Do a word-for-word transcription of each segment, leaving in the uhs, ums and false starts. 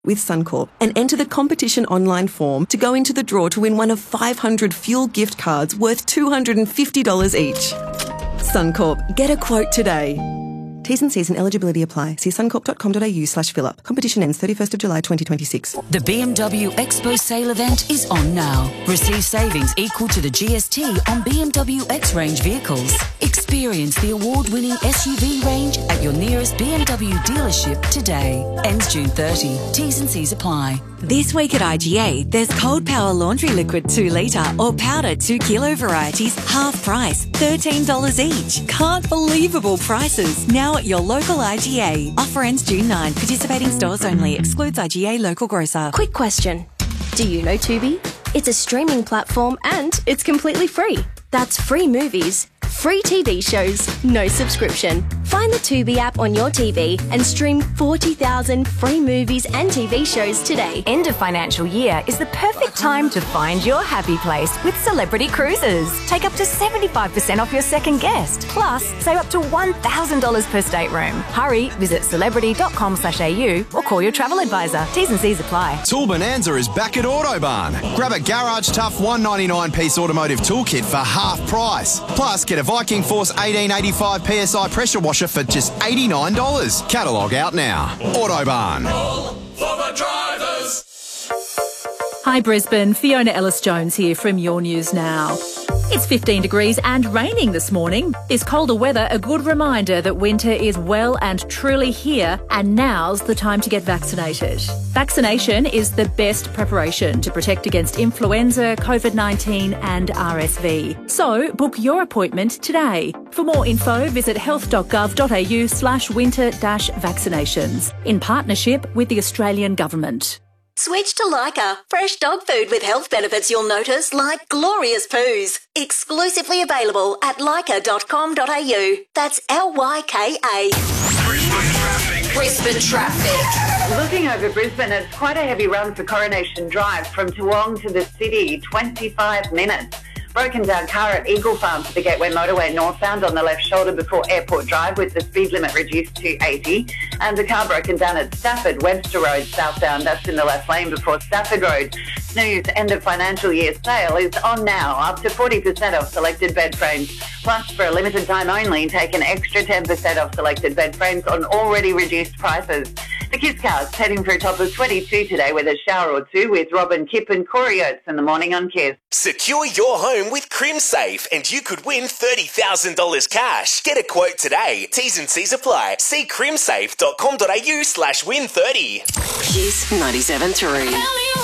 with Suncorp and enter the competition online form to go into the draw to win one of five hundred fuel gift cards worth two hundred fifty dollars each. Suncorp, get a quote today. T's and C's and eligibility apply. See suncorp.com.au slash fill up. Competition ends thirty-first of July twenty twenty-six. The B M W Expo sale event is on now. Receive savings equal to the G S T on B M W X-Range vehicles. Experience the award-winning S U V range at your nearest B M W dealership today. Ends June thirtieth. T's and C's apply. This week at I G A, there's Cold Power Laundry Liquid two litre or powder two kilo varieties, half price, thirteen dollars each. Can't believable prices. Now at your local I G A. Offer ends June ninth. Participating stores only. Excludes I G A local grocer. Quick question. Do you know Tubi? It's a streaming platform and it's completely free. That's free movies, free T V shows, no subscription. Find the Tubi app on your T V and stream forty thousand free movies and T V shows today. End of financial year is the perfect time to find your happy place with Celebrity Cruises. Take up to seventy-five percent off your second guest. Plus, save up to one thousand dollars per stateroom. Hurry, visit celebrity.com slash au or call your travel advisor. T's and C's apply. Tool Bonanza is back at Autobarn. Grab a Garage Tough one ninety-nine piece automotive toolkit for half price. Plus, get a Viking Force eighteen eighty-five P S I pressure washer for just eighty-nine dollars. Catalogue out now. Autobarn. All for the drivers. Hi Brisbane, Fiona Ellis-Jones here from Your News Now. It's fifteen degrees and raining this morning. Is colder weather a good reminder that winter is well and truly here, and now's the time to get vaccinated? Vaccination is the best preparation to protect against influenza, COVID nineteen and R S V. So book your appointment today. For more info, visit health.gov.au slash winter dash vaccinations in partnership with the Australian Government. Switch to Lyca. Fresh dog food with health benefits you'll notice, like glorious poos. Exclusively available at lyca dot com dot a u. That's L Y K A. Brisbane traffic. Brisbane traffic. Looking over Brisbane, it's quite a heavy run for Coronation Drive from Toowong to the city, twenty-five minutes. Broken down car at Eagle Farm to the Gateway Motorway northbound on the left shoulder before Airport Drive with the speed limit reduced to eighty. And a car broken down at Stafford, Webster Road southbound. That's in the left lane before Stafford Road. Snooze end of financial year sale is on now, up to forty percent off selected bed frames. Plus, for a limited time only, take an extra ten percent off selected bed frames on already reduced prices. The Kiss Cast heading for a top of twenty-two today with a shower or two with Robin Kipp and Corey Oates in the morning on Kiss. Secure your home with CrimSafe and you could win thirty thousand dollars cash. Get a quote today. T's and C's apply. See crimsafe.com.au slash win 30. Kiss ninety-seven three.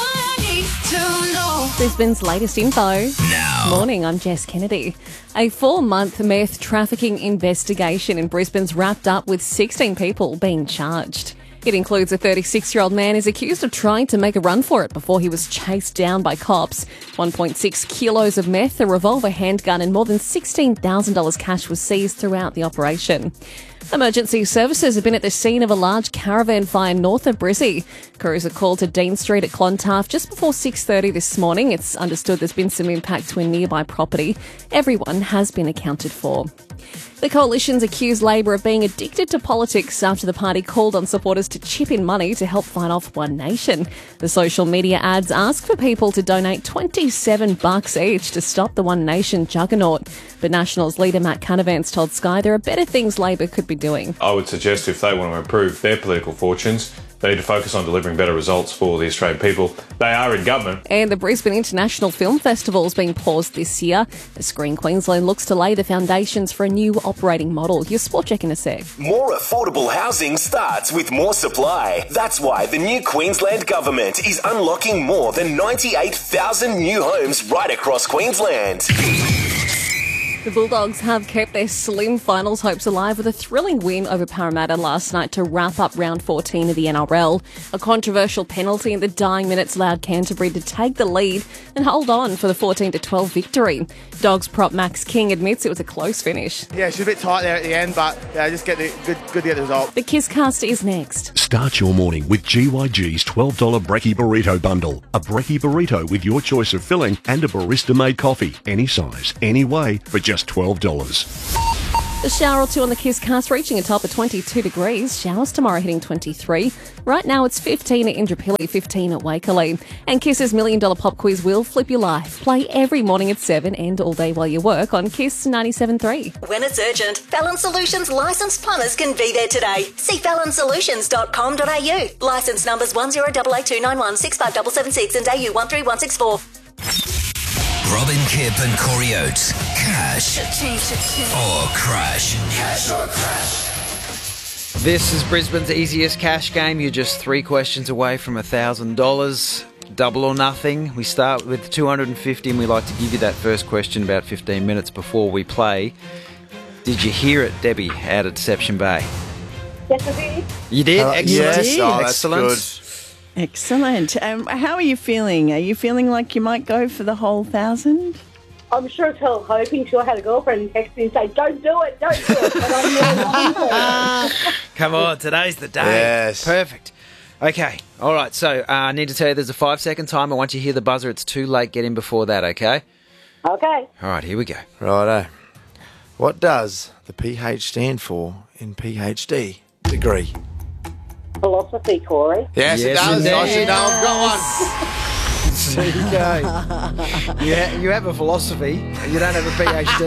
Brisbane's latest info. Now. Morning, I'm Jess Kennedy. A four-month meth trafficking investigation in Brisbane's wrapped up with sixteen people being charged. It includes a thirty-six-year-old man who's accused of trying to make a run for it before he was chased down by cops. one point six kilos of meth, a revolver, handgun and more than sixteen thousand dollars cash was seized throughout the operation. Emergency services have been at the scene of a large caravan fire north of Brizzy. Crews are called to Dean Street at Clontarf just before six thirty this morning. It's understood there's been some impact to a nearby property. Everyone has been accounted for. The Coalition's accused Labor of being addicted to politics after the party called on supporters to chip in money to help fight off One Nation. The social media ads ask for people to donate twenty-seven bucks each to stop the One Nation juggernaut. But Nationals leader Matt Canavan's told Sky there are better things Labor could be doing. I would suggest if they want to improve their political fortunes, they need to focus on delivering better results for the Australian people. They are in government. And the Brisbane International Film Festival is being paused this year. The Screen Queensland looks to lay the foundations for a new operating model. Your sport check in a sec. More affordable housing starts with more supply. That's why the new Queensland government is unlocking more than ninety-eight thousand new homes right across Queensland. The Bulldogs have kept their slim finals hopes alive with a thrilling win over Parramatta last night to wrap up round fourteen of the N R L. A controversial penalty in the dying minutes allowed Canterbury to take the lead and hold on for the fourteen to twelve victory. Dogs prop Max King admits it was a close finish. Yeah, she was a bit tight there at the end, but yeah, just get the good, good to get the result. The Kisscast is next. Start your morning with G Y G's twelve dollars Brekkie Burrito Bundle. A Brekkie Burrito with your choice of filling and a barista-made coffee. Any size, any way, for just twelve dollars. A shower or two on the Kiss cast, reaching a top of twenty-two degrees. Showers tomorrow hitting twenty-three. Right now it's fifteen at Indooroopilly, fifteen at Wakerley. And Kiss's Million Dollar Pop Quiz will flip your life. Play every morning at seven and all day while you work on Kiss ninety-seven point three. When it's urgent, Fallon Solutions licensed plumbers can be there today. See fallon solutions dot com dot a u. Licence numbers one zero eight eight two nine one six five seven seven six and A U one three one six four. Robin Kipp and Corey Oates. Cash or crash. Cash or crash. This is Brisbane's easiest cash game. You're just three questions away from one thousand dollars. Double or nothing. We start with two hundred fifty and we like to give you that first question about fifteen minutes before we play. Did you hear it, Debbie, out at Deception Bay? Yes, I did. You did? Uh, Excellent. yes. Oh, that's Excellent. good. Excellent. Um, how are you feeling? Are you feeling like you might go for the whole thousand? I'm sure she'll hoping she'll have a girlfriend text me and say, don't do it, don't do it. But I'm really wanting to. Come on, today's the day. Yes. Perfect. Okay. All right. So uh, I need to tell you there's a five second timer. Once you hear the buzzer, it's too late. Get in before that, okay? Okay. All right. Here we go. Righto. What does the P H stand for in P H D? Degree. Philosophy, Corey. Yes, it Yes, does. it I does. should know. I've got one. There you go. you, ha- you have a philosophy. You don't have a P H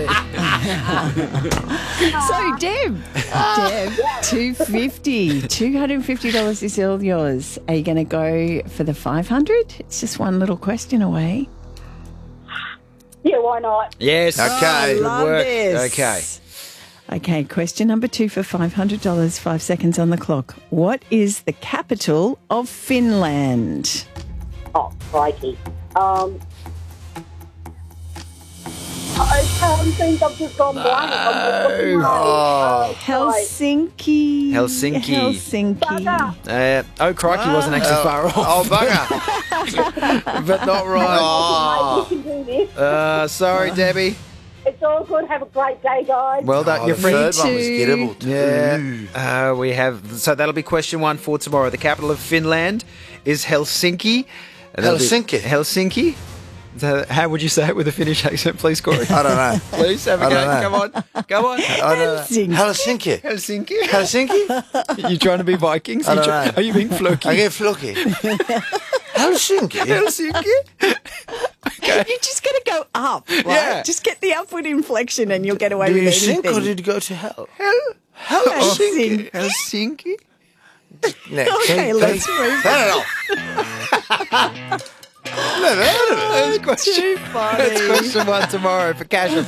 D. So, Deb, Deb, two hundred fifty dollars. two hundred fifty dollars is all yours. Are you going to go for the five hundred dollars? It's just one little question away. Yeah, why not? Yes. Okay. Good love work. this. Okay. Okay, question number two for five hundred dollars, five seconds on the clock. What is the capital of Finland? Oh, crikey. Um, I can't think. I've just gone blank. I'm just looking at it. Oh. Helsinki. Helsinki. Helsinki. Uh, oh, crikey, wasn't actually Oh, far off. oh, bugger. But not right. Oh. You can do this. Uh, sorry, Debbie. It's all good. Have a great day, guys. Well done. Oh, You're the free third to... one was gettable too. Yeah. Uh, we have... So that'll be question one for tomorrow. The capital of Finland is Helsinki. And that'll be- Helsinki. Helsinki? So how would you say it with a Finnish accent, please, Corey? I don't know. Please, have a I go. don't know. Come on. Come on. I don't know. Helsinki. Helsinki. Helsinki? Helsinki? You trying to be Vikings? I You don't try- know. Are you being fluky? I get fluky. Helsinki? Helsinki? Okay. You just got to go up, right? Yeah. Just get the upward inflection and you'll get away Do with you anything. sink or did you go to hell? Hell. Helsinki. Helsinki? Next. Okay, let's move Turn it off. Never heard of it. That's question, Too funny. that's question one tomorrow for cash.